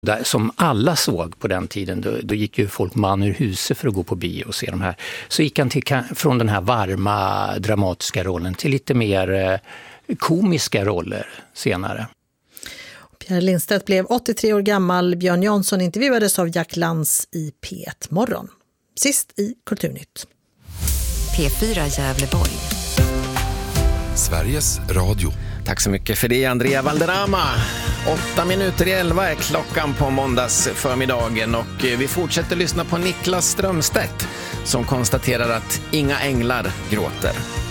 Som alla såg på den tiden, då gick ju folk man ur huset för att gå på bio och se de här. Så gick han från den här varma dramatiska rollen till lite mer komiska roller senare. Pierre Lindstedt blev 83 år gammal. Björn Jansson intervjuades av Jack Lantz i P1 Morgon. Sist i Kulturnytt. P4 Gävleborg. Sveriges Radio. Tack så mycket för det, Andrea Valderrama. 8:08 är klockan på måndags förmiddagen och vi fortsätter lyssna på Niklas Strömstedt som konstaterar att inga änglar gråter.